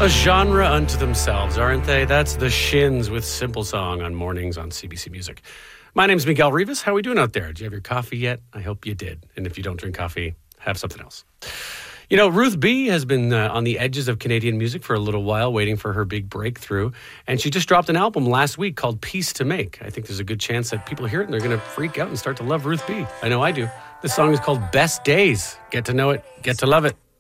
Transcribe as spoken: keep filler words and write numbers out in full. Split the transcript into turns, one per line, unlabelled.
A genre unto themselves, aren't they? That's the Shins with Simple Song on mornings on C B C Music. My name's Miguel Rivas. How are we doing out there? Did you have your coffee yet? I hope you did. And if you don't drink coffee, have something else. You know, Ruth B. has been uh, on the edges of Canadian music for a little while, waiting for her big breakthrough. And she just dropped an album last week called Peace to Make. I think there's a good chance that people hear it and they're going to freak out and start to love Ruth B. I know I do. This song is called Best Days. Get to know it. Get to love it.